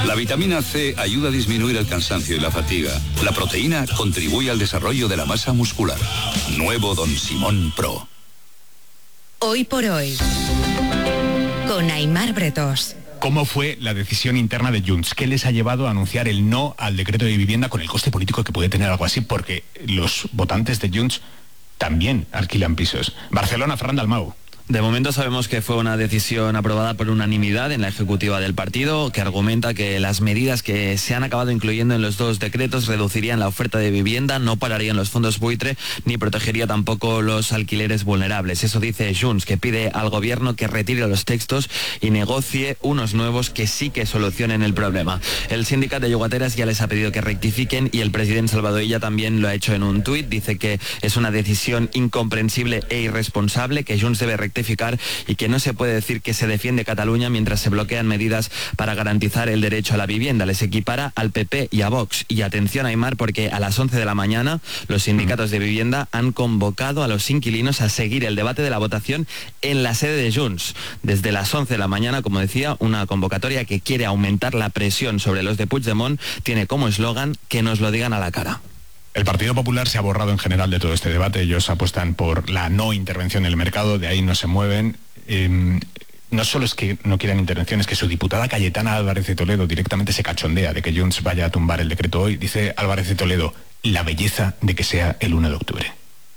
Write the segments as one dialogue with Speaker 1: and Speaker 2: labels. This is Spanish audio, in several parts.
Speaker 1: La vitamina C ayuda a disminuir el cansancio y la fatiga. La proteína contribuye al desarrollo de la masa muscular. Nuevo Don Simón Pro.
Speaker 2: Hoy por hoy, con Aimar Bretós.
Speaker 3: ¿Cómo fue la decisión interna de Junts? ¿Qué les ha llevado a anunciar el no al decreto de vivienda con el coste político que puede tener algo así? Porque los votantes de Junts también alquilan pisos. Barcelona, Fran Dalmau.
Speaker 4: De momento sabemos que fue una decisión aprobada por unanimidad en la ejecutiva del partido, que argumenta que las medidas que se han acabado incluyendo en los dos decretos reducirían la oferta de vivienda, no pararían los fondos buitre, ni protegería tampoco los alquileres vulnerables. Eso dice Junts, que pide al gobierno que retire los textos y negocie unos nuevos que sí que solucionen el problema. El sindicato de llogateras ya les ha pedido que rectifiquen y el presidente Salvador Illa también lo ha hecho en un tuit. Dice que es una decisión incomprensible e irresponsable, que Junts debe rectificar y que no se puede decir que se defiende Cataluña mientras se bloquean medidas para garantizar el derecho a la vivienda. Les equipara al PP y a Vox. Y atención, Aimar, porque a las 11 de la mañana los sindicatos de vivienda han convocado a los inquilinos a seguir el debate de la votación en la sede de Junts. Desde las 11 de la mañana, como decía, una convocatoria que quiere aumentar la presión sobre los de Puigdemont tiene como eslogan que nos lo digan a la cara.
Speaker 3: El Partido Popular se ha borrado en general de todo este debate. Ellos apuestan por la no intervención en el mercado, de ahí no se mueven. No solo es que no quieran intervención, es que su diputada Cayetana Álvarez de Toledo directamente se cachondea de que Junts vaya a tumbar el decreto hoy. Dice Álvarez de Toledo, la belleza de que sea el 1 de octubre.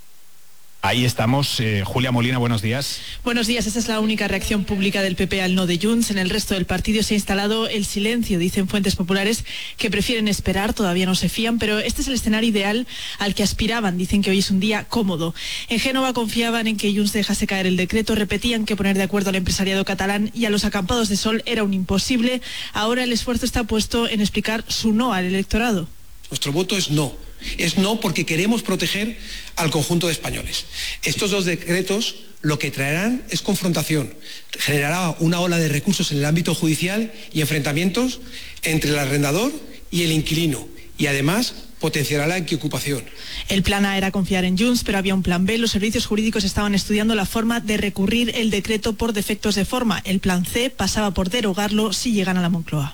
Speaker 3: Ahí estamos. Julia Molina, buenos días.
Speaker 5: Buenos días. Esta es la única reacción pública del PP al no de Junts. En el resto del partido se ha instalado el silencio. Dicen fuentes populares que prefieren esperar, todavía no se fían, pero este es el escenario ideal al que aspiraban. Dicen que hoy es un día cómodo. En Génova confiaban en que Junts dejase caer el decreto, repetían que poner de acuerdo al empresariado catalán y a los acampados de sol era un imposible. Ahora el esfuerzo está puesto en explicar su no al electorado.
Speaker 6: Nuestro voto es no. Es no porque queremos proteger al conjunto de españoles. Estos dos decretos lo que traerán es confrontación, generará una ola de recursos en el ámbito judicial y enfrentamientos entre el arrendador y el inquilino y además potenciará la ocupación.
Speaker 5: El plan A era confiar en Junts, pero había un plan B. Los servicios jurídicos estaban estudiando la forma de recurrir el decreto por defectos de forma. El plan C pasaba por derogarlo si llegan a la Moncloa.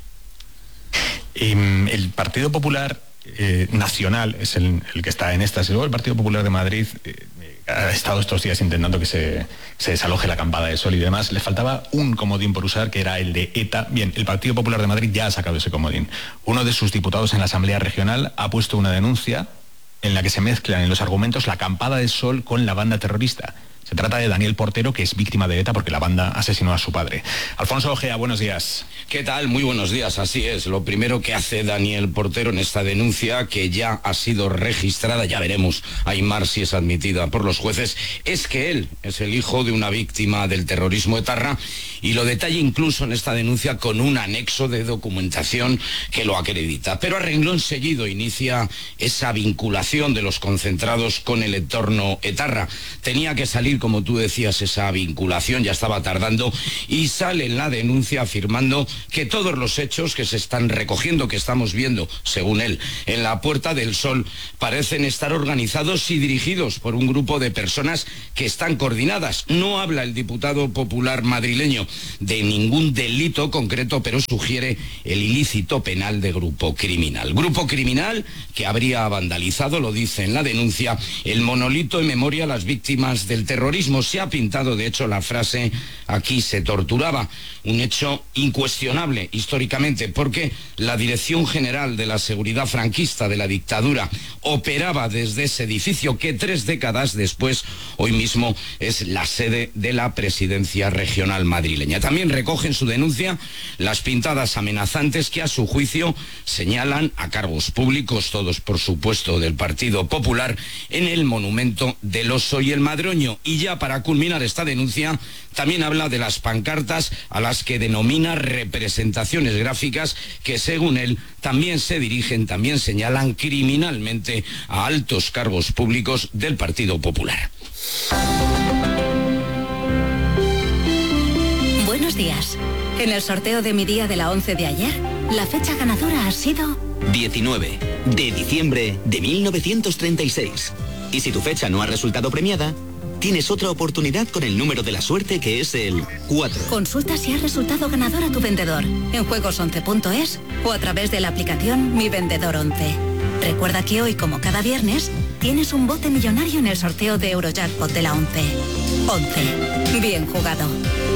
Speaker 3: El Partido Popular nacional es el que está en estas. Luego el Partido Popular de Madrid ha estado estos días intentando que se desaloje la acampada de sol y demás. Les faltaba un comodín por usar, que era el de ETA. Bien, el Partido Popular de Madrid ya ha sacado ese comodín. Uno de sus diputados en la Asamblea Regional ha puesto una denuncia en la que se mezclan en los argumentos la acampada de sol con la banda terrorista. Se trata de Daniel Portero, que es víctima de ETA porque la banda asesinó a su padre. Alfonso Ojea, buenos días.
Speaker 7: ¿Qué tal? Muy buenos días, así es. Lo primero que hace Daniel Portero en esta denuncia, que ya ha sido registrada, ya veremos, Aimar, si es admitida por los jueces, es que él es el hijo de una víctima del terrorismo etarra y lo detalla incluso en esta denuncia con un anexo de documentación que lo acredita. Pero a renglón seguido inicia esa vinculación de los concentrados con el entorno etarra. Tenía que salir, como tú decías, esa vinculación, ya estaba tardando, y sale en la denuncia afirmando que todos los hechos que se están recogiendo, que estamos viendo, según él, en la Puerta del Sol, parecen estar organizados y dirigidos por un grupo de personas que están coordinadas. No habla el diputado popular madrileño de ningún delito concreto, pero sugiere el ilícito penal de grupo criminal. Grupo criminal que habría vandalizado, lo dice en la denuncia, el monolito en memoria a las víctimas del terrorismo. Se ha pintado, de hecho, la frase "aquí se torturaba", un hecho incuestionable históricamente, porque la Dirección General de la Seguridad Franquista de la dictadura operaba desde ese edificio que 3 décadas después, hoy mismo, es la sede de la Presidencia Regional madrileña. También recoge en su denuncia las pintadas amenazantes que, a su juicio, señalan a cargos públicos, todos por supuesto del Partido Popular, en el monumento del Oso y el Madroño. Y ya para culminar esta denuncia, también habla de las pancartas a las que denomina representaciones gráficas que, según él, también se dirigen, también señalan criminalmente a altos cargos públicos del Partido Popular.
Speaker 2: Buenos días. En el sorteo de mi día de la 11 de ayer, la fecha ganadora ha sido
Speaker 8: 19 de diciembre de 1936. Y si tu fecha no ha resultado premiada, tienes otra oportunidad con el número de la suerte, que es el 4.
Speaker 2: Consulta si has resultado ganador a tu vendedor en juegos11.es o a través de la aplicación Mi Vendedor 11. Recuerda que hoy, como cada viernes, tienes un bote millonario en el sorteo de Eurojackpot de la 11. 11. Bien jugado.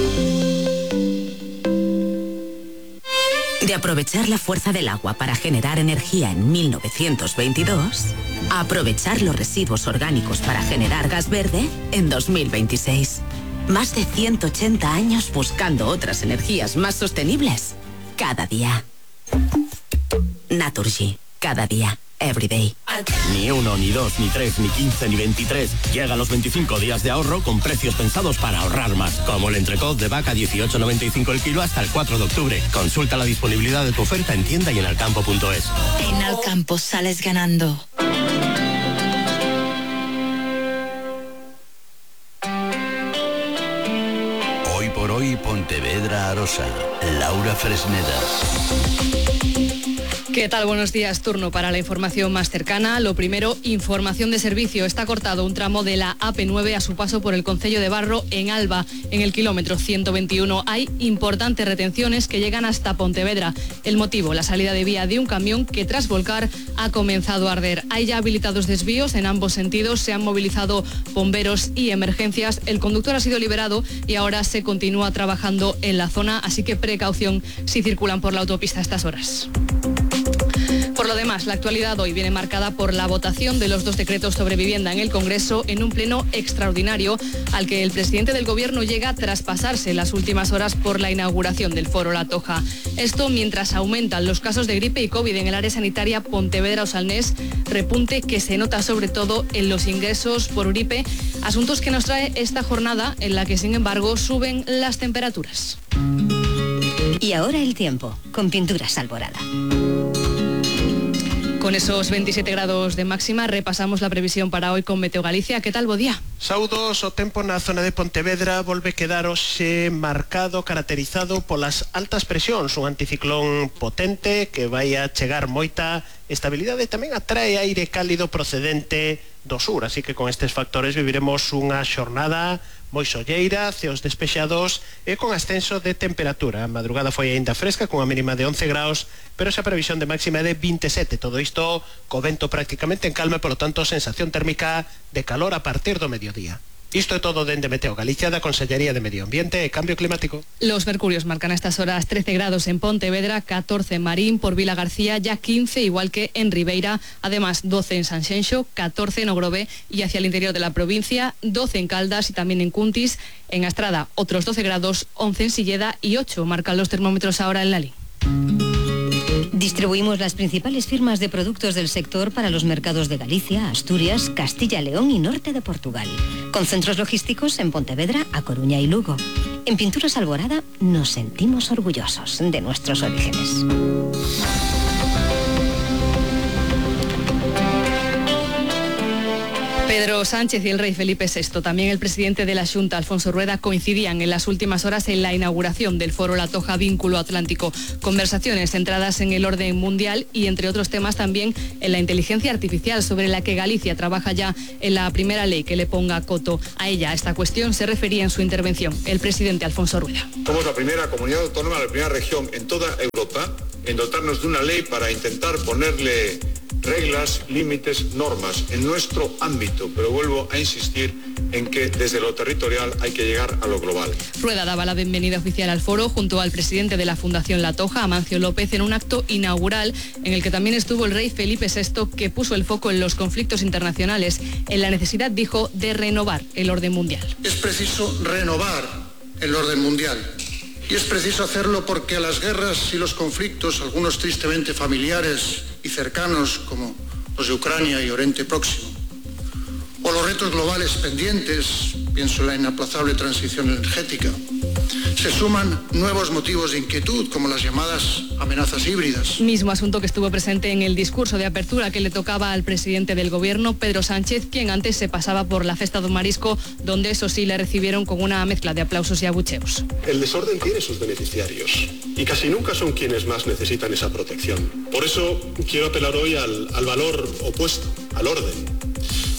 Speaker 9: De aprovechar la fuerza del agua para generar energía en 1922, a aprovechar los residuos orgánicos para generar gas verde en 2026. Más de 180 años buscando otras energías más sostenibles cada día. Naturgy, cada día. Everyday.
Speaker 10: Ni 1, ni 2, ni 3, ni 15, ni 23. Llega los 25 días de ahorro con precios pensados para ahorrar más. Como el entrecot de vaca 18,95 el kilo hasta el 4 de octubre. Consulta la disponibilidad de tu oferta en tienda y en alcampo.es.
Speaker 11: En Alcampo sales ganando.
Speaker 12: Hoy por hoy, Pontevedra Arosa. Laura Fresneda.
Speaker 13: ¿Qué tal? Buenos días. Turno para la información más cercana. Lo primero, información de servicio. Está cortado un tramo de la AP9 a su paso por el concello de Barro en Alba, en el kilómetro 121. Hay importantes retenciones que llegan hasta Pontevedra. El motivo, la salida de vía de un camión que tras volcar ha comenzado a arder. Hay ya habilitados desvíos en ambos sentidos. Se han movilizado bomberos y emergencias. El conductor ha sido liberado y ahora se continúa trabajando en la zona, así que precaución si circulan por la autopista a estas horas. Por lo demás, la actualidad hoy viene marcada por la votación de los 2 decretos sobre vivienda en el Congreso en un pleno extraordinario al que el presidente del Gobierno llega tras pasarse las últimas horas por la inauguración del Foro La Toja. Esto mientras aumentan los casos de gripe y COVID en el área sanitaria Pontevedra-Osalnés, repunte que se nota sobre todo en los ingresos por gripe, asuntos que nos trae esta jornada en la que, sin embargo, suben las temperaturas.
Speaker 14: Y ahora el tiempo, con Pinturas Alborada.
Speaker 13: Con esos 27 grados de máxima repasamos la previsión para hoy con Meteo Galicia. ¿Qué tal, bo día?
Speaker 15: Saudos, o tempo na zona de Pontevedra volve quedar hoxe marcado, caracterizado polas altas presións, un anticiclón potente que vai a chegar moita estabilidade, tamén atrae aire cálido procedente do sur, así que con estes factores viviremos unha xornada moi solleira, ceos despexados e con ascenso de temperatura. A madrugada foi aínda fresca, con a mínima de 11 graus, pero esa previsión de máxima é de 27. Todo isto co vento prácticamente en calma, polo tanto, sensación térmica de calor a partir do mediodía. Isto é todo dende Meteo Galicia, da Consellería de Medio Ambiente e Cambio Climático.
Speaker 13: Los mercurios marcan a estas horas 13 grados en Pontevedra, 14 en Marín, por Vila García, ya 15 igual que en Ribeira, además 12 en Sanxenxo, 14 en Ogrove y hacia el interior de la provincia, 12 en Caldas y también en Cuntis, en Astrada otros 12 grados, 11 en Silleda y 8 marcan los termómetros ahora en Lalín.
Speaker 14: Distribuimos las principales firmas de productos del sector para los mercados de Galicia, Asturias, Castilla, León y norte de Portugal, con centros logísticos en Pontevedra, A Coruña y Lugo. En Pinturas Alborada nos sentimos orgullosos de nuestros orígenes.
Speaker 13: Pedro Sánchez y el rey Felipe VI, también el presidente de la Xunta, Alfonso Rueda, coincidían en las últimas horas en la inauguración del Foro La Toja Vínculo Atlántico. Conversaciones centradas en el orden mundial y, entre otros temas, también en la inteligencia artificial, sobre la que Galicia trabaja ya en la primera ley que le ponga coto a ella. A esta cuestión se refería en su intervención el presidente Alfonso Rueda.
Speaker 16: Somos la primera comunidad autónoma, la primera región en toda Europa en dotarnos de una ley para intentar ponerle reglas, límites, normas en nuestro ámbito, pero vuelvo a insistir en que desde lo territorial hay que llegar a lo global.
Speaker 13: Rueda daba la bienvenida oficial al foro junto al presidente de la Fundación La Toja, Amancio López, en un acto inaugural en el que también estuvo el rey Felipe VI, que puso el foco en los conflictos internacionales, en la necesidad, dijo, de renovar el orden mundial.
Speaker 17: Es preciso renovar el orden mundial. Y es preciso hacerlo porque las guerras y los conflictos, algunos tristemente familiares y cercanos, como los de Ucrania y Oriente Próximo, o los retos globales pendientes, pienso en la inaplazable transición energética, se suman nuevos motivos de inquietud, como las llamadas amenazas híbridas.
Speaker 13: Mismo asunto que estuvo presente en el discurso de apertura que le tocaba al presidente del gobierno, Pedro Sánchez, quien antes se pasaba por la Festa do Marisco, donde eso sí le recibieron con una mezcla de aplausos y abucheos.
Speaker 18: El desorden tiene sus beneficiarios y casi nunca son quienes más necesitan esa protección. Por eso quiero apelar hoy al valor opuesto, al orden.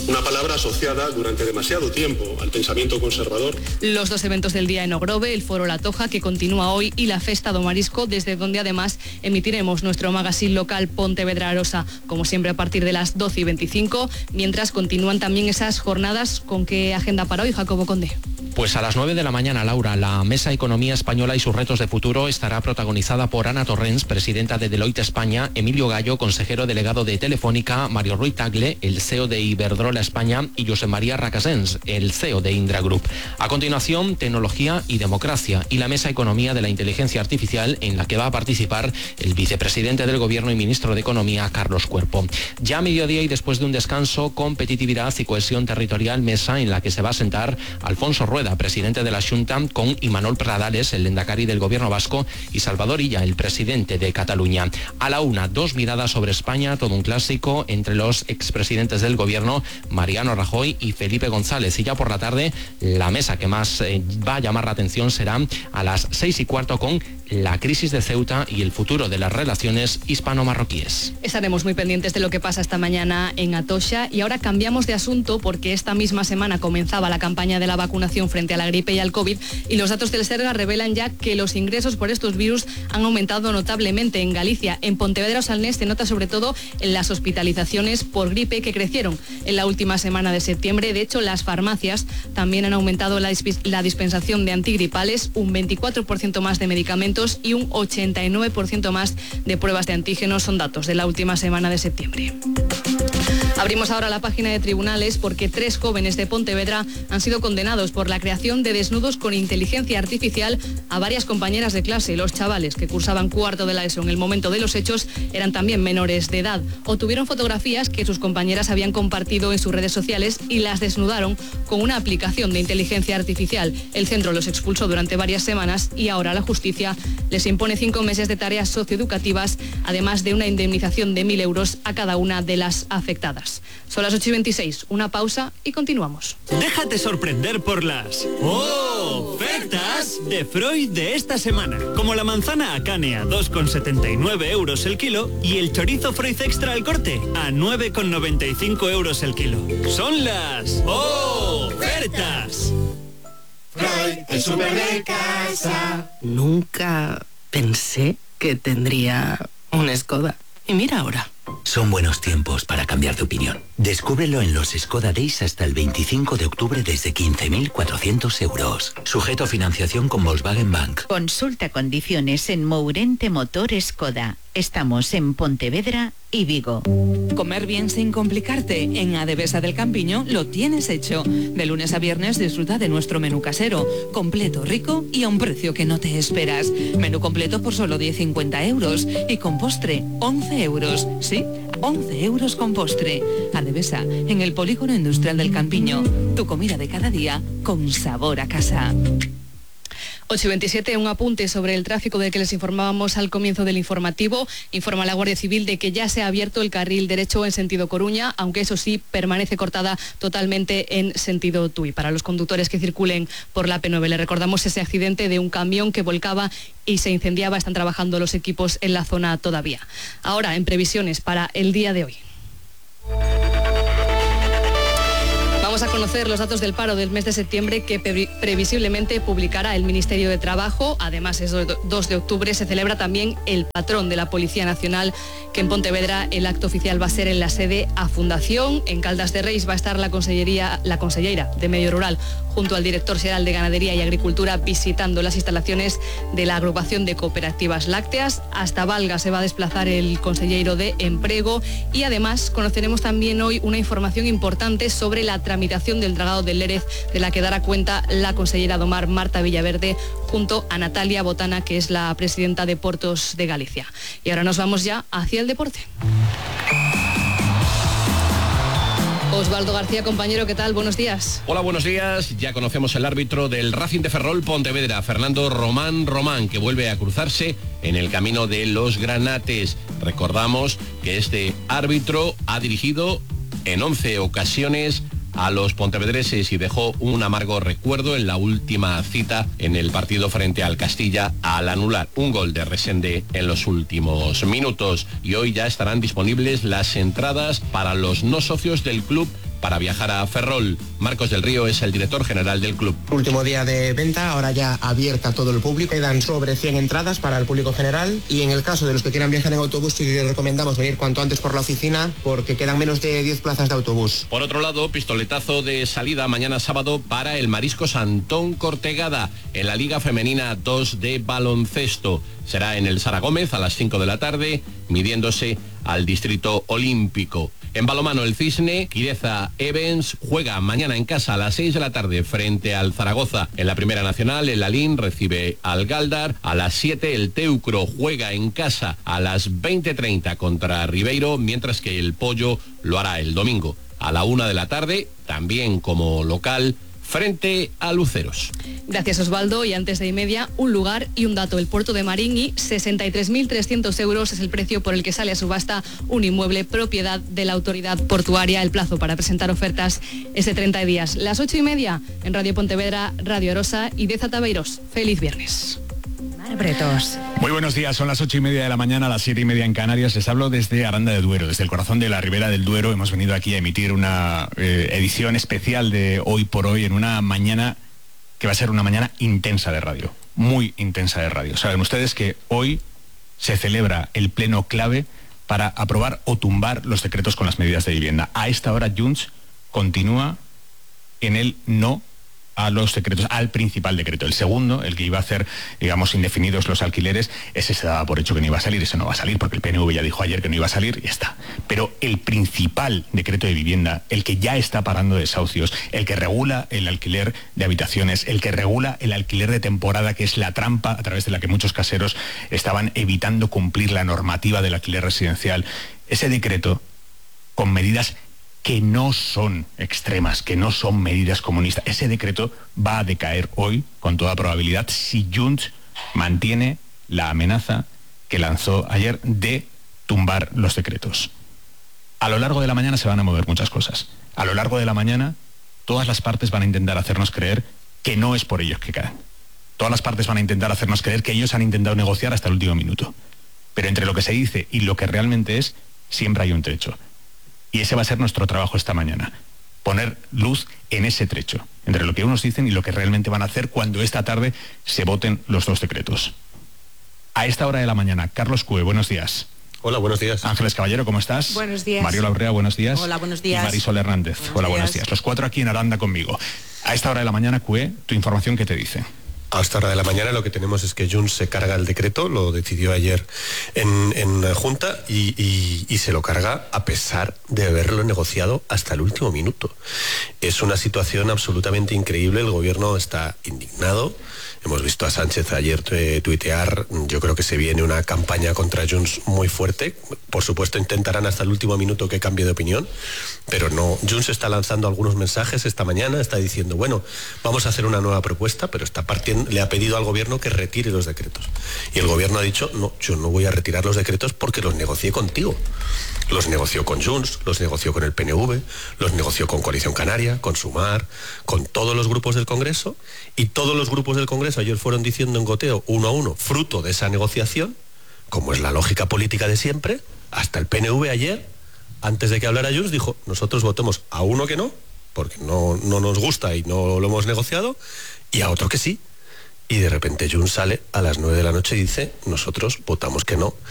Speaker 18: una palabra asociada durante demasiado tiempo al pensamiento conservador.
Speaker 13: Los dos eventos del día en Ogrove, el Foro La Toja, que continúa hoy, y la Festa do Marisco, desde donde además emitiremos nuestro magazine local Pontevedra Arosa, como siempre a partir de las 12:25, mientras continúan también esas jornadas. ¿Con qué agenda para hoy, Jacobo Conde?
Speaker 19: Pues a las 9 de la mañana, Laura, la Mesa Economía Española y sus retos de futuro estará protagonizada por Ana Torrens, presidenta de Deloitte España, Emilio Gallo, consejero delegado de Telefónica, Mario Ruiz Tagle, el CEO de Iberdrola España, y José María Racasens, el CEO de Indra Group. A continuación, tecnología y democracia y la Mesa Economía de la Inteligencia Artificial, en la que va a participar el vicepresidente del Gobierno y ministro de Economía, Carlos Cuerpo. Ya a mediodía y después de un descanso, competitividad y cohesión territorial, mesa en la que se va a sentar Alfonso Rueda, presidente de la Xunta, con Imanol Pradales, el lehendakari del Gobierno vasco, y Salvador Illa, el presidente de Cataluña. A la una, dos miradas sobre España, todo un clásico entre los expresidentes del Gobierno, Mariano Rajoy y Felipe González. Y ya por la tarde, la mesa que más va a llamar la atención será a las 6:15 con la crisis de Ceuta y el futuro de las relaciones hispano-marroquíes.
Speaker 13: Estaremos muy pendientes de lo que pasa esta mañana en Atocha, y ahora cambiamos de asunto porque esta misma semana comenzaba la campaña de la vacunación frente a la gripe y al COVID, y los datos del Serga revelan ya que los ingresos por estos virus han aumentado notablemente en Galicia. En Pontevedra o Salnés se nota sobre todo en las hospitalizaciones por gripe, que crecieron en la última semana de septiembre. De hecho, las farmacias también han aumentado la dispensación de antigripales, un 24% más de medicamentos y un 89% más de pruebas de antígenos. Son datos de la última semana de septiembre. Abrimos ahora la página de tribunales porque 3 jóvenes de Pontevedra han sido condenados por la creación de desnudos con inteligencia artificial a varias compañeras de clase. Los chavales, que cursaban cuarto de la ESO en el momento de los hechos, eran también menores de edad. Obtuvieron fotografías que sus compañeras habían compartido en sus redes sociales y las desnudaron con una aplicación de inteligencia artificial. El centro los expulsó durante varias semanas y ahora la justicia les impone 5 meses de tareas socioeducativas, además de una indemnización de 1.000 euros a cada una de las afectadas. Son las 8:26, una pausa y continuamos.
Speaker 20: Déjate sorprender por las ofertas de Freud de esta semana, como la manzana Akane a 2,79 euros el kilo y el chorizo Freud Extra al corte a 9,95 euros el kilo. Son las ofertas.
Speaker 21: Freud, el súper de casa.
Speaker 22: Nunca pensé que tendría un Skoda. Y mira ahora.
Speaker 23: Son buenos tiempos para cambiar de opinión. Descúbrelo en los Skoda Days hasta el 25 de octubre desde 15.400 euros. Sujeto a financiación con Volkswagen Bank.
Speaker 24: Consulta condiciones en Mourente Motor Skoda. Estamos en Pontevedra y Vigo.
Speaker 25: Comer bien sin complicarte. En Adevesa del Campiño lo tienes hecho. De lunes a viernes disfruta de nuestro menú casero. Completo, rico y a un precio que no te esperas. Menú completo por solo 10,50 euros. Y con postre, 11 euros. Sí, 11 euros con postre. Adevesa, en el Polígono Industrial del Campiño. Tu comida de cada día con sabor a casa.
Speaker 13: 8:27, un apunte sobre el tráfico del que les informábamos al comienzo del informativo. Informa la Guardia Civil de que ya se ha abierto el carril derecho en sentido Coruña, aunque eso sí, permanece cortada totalmente en sentido Tui. Para los conductores que circulen por la P9, le recordamos ese accidente de un camión que volcaba y se incendiaba. Están trabajando los equipos en la zona todavía. Ahora, en previsiones para el día de hoy. Vamos a conocer los datos del paro del mes de septiembre que previsiblemente publicará el Ministerio de Trabajo. Además, es 2 de octubre, se celebra también el patrón de la Policía Nacional, que en Pontevedra el acto oficial va a ser en la sede A Fundación. En Caldas de Reis va a estar la consellera de Medio Rural junto al director general de Ganadería y Agricultura visitando las instalaciones de la agrupación de cooperativas lácteas. Hasta Valga se va a desplazar el consellero de Emprego y además conoceremos también hoy una información importante sobre la tramitación del dragado del Lérez, de la que dará cuenta la consellera do Mar, Marta Villaverde, junto a Natalia Botana, que es la presidenta de Puertos de Galicia. Y ahora nos vamos ya hacia el deporte. Osvaldo García, compañero, ¿qué tal? Buenos días.
Speaker 26: Hola, buenos días. Ya conocemos el árbitro del Racing de Ferrol Pontevedra, Fernando Román, que vuelve a cruzarse en el camino de los granates. Recordamos que este árbitro ha dirigido en 11 ocasiones a los pontevedreses y dejó un amargo recuerdo en la última cita en el partido frente al Castilla al anular un gol de Resende en los últimos minutos. Y hoy ya estarán disponibles las entradas para los no socios del club para viajar a Ferrol. Marcos del Río es el director general del club.
Speaker 1: Último día de venta, ahora ya abierta a todo el público. Quedan sobre 100 entradas para el público general y en el caso de los que quieran viajar en autobús, sí que recomendamos venir cuanto antes por la oficina porque quedan menos de 10 plazas de autobús.
Speaker 26: Por otro lado, pistoletazo de salida mañana sábado para el Mariscos Antón Cortegada en la Liga Femenina 2 de baloncesto. Será en el Sara Gómez a las 5 de la tarde, midiéndose al Distrito Olímpico. En balonmano, el Cisne, Quireza Evans, juega mañana en casa a las 6 de la tarde frente al Zaragoza. En la Primera Nacional, el Lalín recibe al Galdar. A las 7, el Teucro juega en casa a las 20:30 contra Ribeiro, mientras que el Pollo lo hará el domingo a la 1 de la tarde, también como local, frente a Luceros.
Speaker 13: Gracias, Osvaldo. Y antes de y media, un lugar y un dato. El puerto de Maringui, 63.300 euros es el precio por el que sale a subasta un inmueble propiedad de la autoridad portuaria. El plazo para presentar ofertas es de 30 días. Las 8:30 en Radio Pontevedra, Radio Arosa y Deza Tabeiros. Feliz viernes.
Speaker 14: Bretos.
Speaker 3: Muy buenos días, son las 8:30 de la mañana, las 7:30 en Canarias. Les hablo desde Aranda de Duero, desde el corazón de la Ribera del Duero. Hemos venido aquí a emitir una edición especial de Hoy por Hoy en una mañana que va a ser una mañana intensa de radio, muy intensa de radio. Saben ustedes que hoy se celebra el pleno clave para aprobar o tumbar los decretos con las medidas de vivienda. A esta hora Junts continúa en el no a los decretos, al principal decreto. El segundo, el que iba a hacer, digamos, indefinidos los alquileres, ese se daba por hecho que no iba a salir, ese no va a salir, porque el PNV ya dijo ayer que no iba a salir y ya está. Pero el principal decreto de vivienda, el que ya está parando desahucios, el que regula el alquiler de habitaciones, el que regula el alquiler de temporada, que es la trampa a través de la que muchos caseros estaban evitando cumplir la normativa del alquiler residencial, ese decreto, con medidas que no son extremas, que no son medidas comunistas. Ese decreto va a decaer hoy, con toda probabilidad, si Junts mantiene la amenaza que lanzó ayer de tumbar los decretos. A lo largo de la mañana se van a mover muchas cosas. A lo largo de la mañana, todas las partes van a intentar hacernos creer que no es por ellos que caen. Todas las partes van a intentar hacernos creer que ellos han intentado negociar hasta el último minuto. Pero entre lo que se dice y lo que realmente es, siempre hay un trecho. Y ese va a ser nuestro trabajo esta mañana, poner luz en ese trecho, entre lo que unos dicen y lo que realmente van a hacer cuando esta tarde se voten los dos decretos. A esta hora de la mañana, Carlos Cue, buenos días.
Speaker 18: Hola, buenos días.
Speaker 3: Ángeles Caballero, ¿cómo estás?
Speaker 4: Buenos días.
Speaker 3: Mario Laurea, buenos días.
Speaker 4: Hola, buenos días.
Speaker 3: Y Marisol Hernández. Hola, buenos días. Los cuatro aquí en Aranda conmigo. A esta hora de la mañana, Cue, tu información, ¿qué te dice?
Speaker 18: A esta hora de la mañana lo que tenemos es que Junts se carga el decreto, lo decidió ayer en Junta y se lo carga a pesar de haberlo negociado hasta el último minuto. Es una situación absolutamente increíble, el gobierno está indignado. Hemos visto a Sánchez ayer tuitear, yo creo que se viene una campaña contra Junts muy fuerte. Por supuesto intentarán hasta el último minuto que cambie de opinión, pero no. Junts está lanzando algunos mensajes esta mañana, está diciendo, bueno, vamos a hacer una nueva propuesta, pero le ha pedido al gobierno que retire los decretos. Y el gobierno ha dicho, no, yo no voy a retirar los decretos porque los negocié contigo. Los negoció con Junts, los negoció con el PNV, los negoció con Coalición Canaria, con Sumar, con todos los grupos del Congreso, y todos los grupos del Congreso ayer fueron diciendo en goteo, uno a uno, fruto de esa negociación, como es la lógica política de siempre, hasta el PNV ayer, antes de que hablara Junts, dijo, nosotros votemos a uno que no, porque no nos gusta y no lo hemos negociado, y a otro que sí. Y de repente Junts sale a las 9 de la noche y dice, nosotros votamos que no.